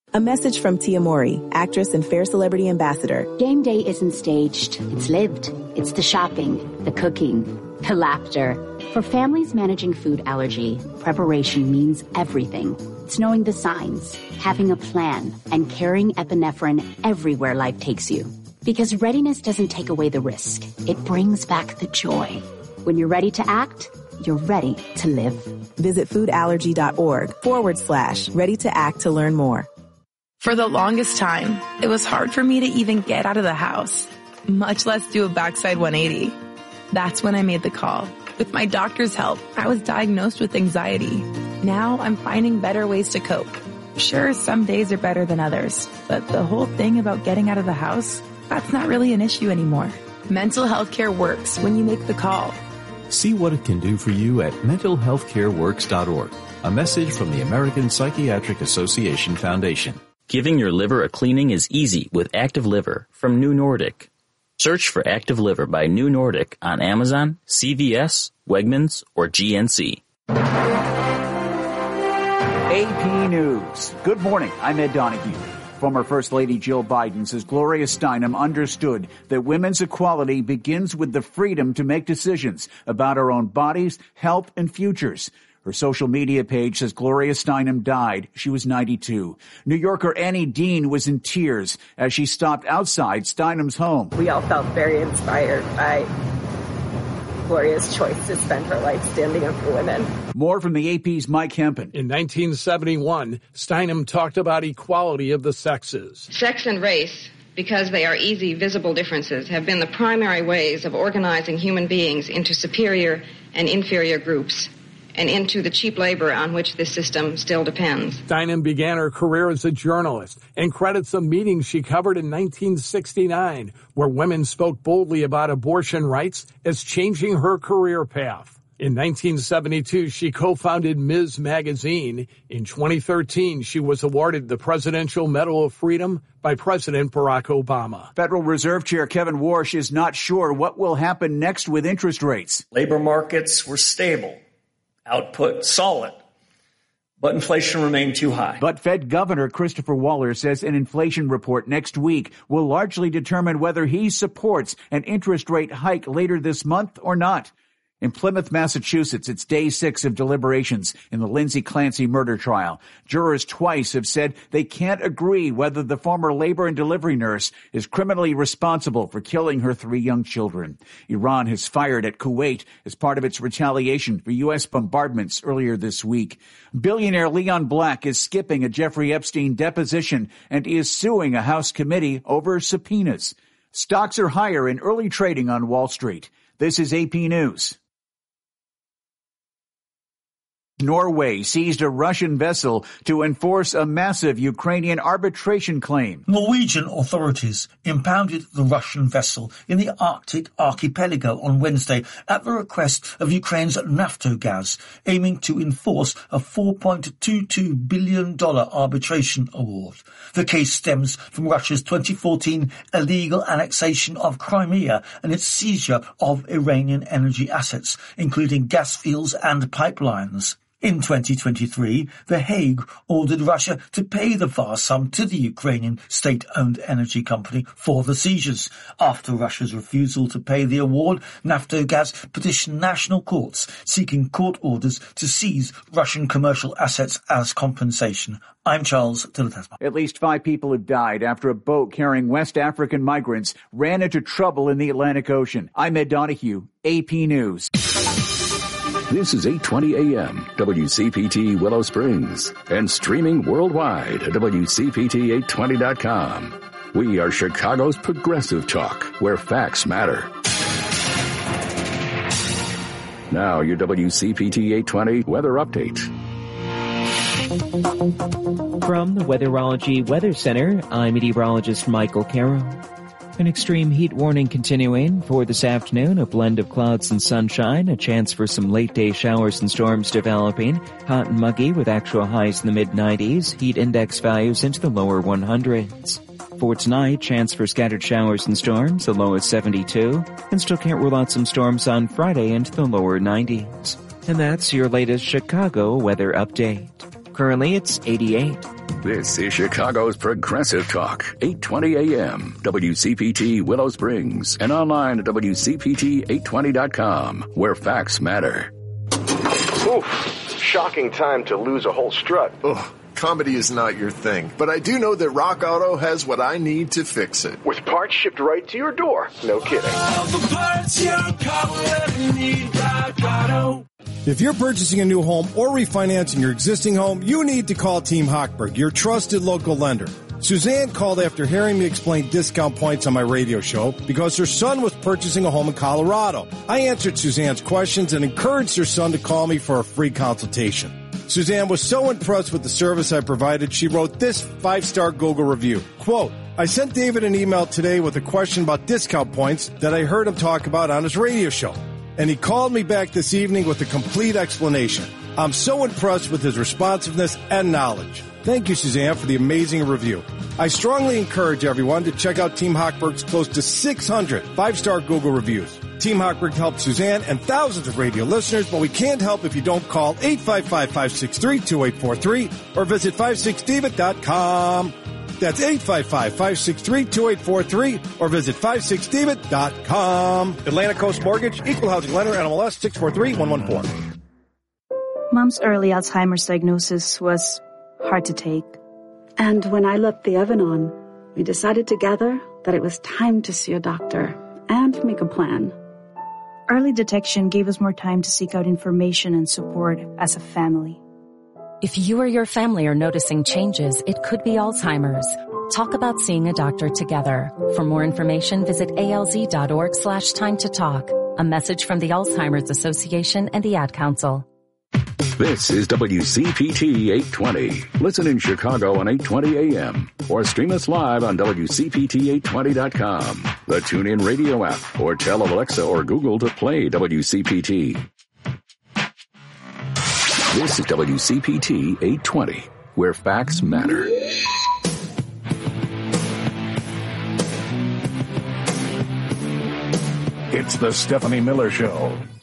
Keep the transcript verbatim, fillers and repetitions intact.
A message from Tia Mori, actress and Fair Celebrity Ambassador. Game day isn't staged. It's lived. It's the shopping, the cooking, the laughter. For families managing food allergy, preparation means everything. It's knowing the signs, having a plan, and carrying epinephrine everywhere life takes you. Because readiness doesn't take away the risk. It brings back the joy. When you're ready to act, you're ready to live. Visit foodallergy.org forward slash ready to act to learn more. For the longest time, it was hard for me to even get out of the house, much less do a backside one eighty. That's when I made the call. With my doctor's help, I was diagnosed with anxiety. Now I'm finding better ways to cope. Sure, some days are better than others, but the whole thing about getting out of the house, that's not really an issue anymore. Mental health care works when you make the call. See what it can do for you at mental health care works dot org. A message from the American Psychiatric Association Foundation. Giving your liver a cleaning is easy with Active Liver from New Nordic. Search for Active Liver by New Nordic on Amazon, C V S, Wegmans, or G N C. A P News. Good morning. I'm Ed Donahue. Former First Lady Jill Biden says Gloria Steinem understood that women's equality begins with the freedom to make decisions about our own bodies, health, and futures. Her social media page says Gloria Steinem died. She was ninety-two. New Yorker Annie Dean was in tears as she stopped outside Steinem's home. We all felt very inspired by Gloria's choice to spend her life standing up for women. More from the A P's Mike Hempen. In nineteen seventy-one, Steinem talked about equality of the sexes. Sex and race, because they are easy, visible differences, have been the primary ways of organizing human beings into superior and inferior groups, and into the cheap labor on which this system still depends. Steinem began her career as a journalist and credits a meeting she covered in nineteen sixty-nine, where women spoke boldly about abortion rights, as changing her career path. In nineteen seventy-two, she co-founded Miz Magazine. In twenty thirteen, she was awarded the Presidential Medal of Freedom by President Barack Obama. Federal Reserve Chair Kevin Warsh is not sure what will happen next with interest rates. Labor markets were stable. Output solid, but inflation remained too high. But Fed Governor Christopher Waller says an inflation report next week will largely determine whether he supports an interest rate hike later this month or not. In Plymouth, Massachusetts, it's day six of deliberations in the Lindsay Clancy murder trial. Jurors twice have said they can't agree whether the former labor and delivery nurse is criminally responsible for killing her three young children. Iran has fired at Kuwait as part of its retaliation for U S bombardments earlier this week. Billionaire Leon Black is skipping a Jeffrey Epstein deposition and is suing a House committee over subpoenas. Stocks are higher in early trading on Wall Street. This is A P News. Norway seized a Russian vessel to enforce a massive Ukrainian arbitration claim. Norwegian authorities impounded the Russian vessel in the Arctic archipelago on Wednesday at the request of Ukraine's Naftogaz, aiming to enforce a four point two two billion dollars arbitration award. The case stems from Russia's twenty fourteen illegal annexation of Crimea and its seizure of Iranian energy assets, including gas fields and pipelines. In twenty twenty-three, The Hague ordered Russia to pay the vast sum to the Ukrainian state-owned energy company for the seizures. After Russia's refusal to pay the award, Naftogaz petitioned national courts, seeking court orders to seize Russian commercial assets as compensation. I'm Charles Tilletasma. At least five people have died after a boat carrying West African migrants ran into trouble in the Atlantic Ocean. I'm Ed Donahue, A P News. This is eight twenty A M, W C P T Willow Springs, and streaming worldwide at W C P T eight twenty dot com. We are Chicago's progressive talk, where facts matter. Now, your W C P T eight twenty weather update. From the Weatherology Weather Center, I'm meteorologist Michael Carroll. An extreme heat warning continuing for this afternoon, a blend of clouds and sunshine, a chance for some late-day showers and storms developing, hot and muggy with actual highs in the mid nineties, heat index values into the lower hundreds. For tonight, chance for scattered showers and storms, the low is seventy-two, and still can't rule out some storms on Friday into the lower nineties. And that's your latest Chicago weather update. currently it's eighty-eight. This is Chicago's Progressive Talk, eight twenty A M, W C P T Willow Springs, and online at W C P T eight twenty dot com, where facts matter. Oof, shocking time to lose a whole strut. Ugh. Comedy is not your thing, but I do know that Rock Auto has what I need to fix it. With parts shipped right to your door. No kidding. All the parts your car will ever need, Rock Auto. If you're purchasing a new home or refinancing your existing home, you need to call Team Hochberg, your trusted local lender. Suzanne called after hearing me explain discount points on my radio show because her son was purchasing a home in Colorado. I answered Suzanne's questions and encouraged her son to call me for a free consultation. Suzanne was so impressed with the service I provided, she wrote this five-star Google review. Quote, I sent David an email today with a question about discount points that I heard him talk about on his radio show. And he called me back this evening with a complete explanation. I'm so impressed with his responsiveness and knowledge. Thank you, Suzanne, for the amazing review. I strongly encourage everyone to check out Team Hochberg's close to six hundred five-star Google reviews. Team Hochberg helped Suzanne and thousands of radio listeners, but we can't help if you don't call eight five five, five six three, two eight four three or visit five six david dot com. That's eight five five, five six three, two eight four three or visit five six david dot com. Atlantic Coast Mortgage, Equal Housing Lender, N M L S six four three one one four. Mom's early Alzheimer's diagnosis was hard to take. And when I left the oven on, we decided together that it was time to see a doctor and make a plan. Early detection gave us more time to seek out information and support as a family. If you or your family are noticing changes, it could be Alzheimer's. Talk about seeing a doctor together. For more information, visit alz.org slash time to talk. A message from the Alzheimer's Association and the Ad Council. This is W C P T eight twenty. Listen in Chicago on eight twenty A M or stream us live on W C P T eight twenty dot com, the TuneIn Radio app, or tell Alexa or Google to play W C P T. This is W C P T eight twenty, where facts matter. It's the Stephanie Miller Show.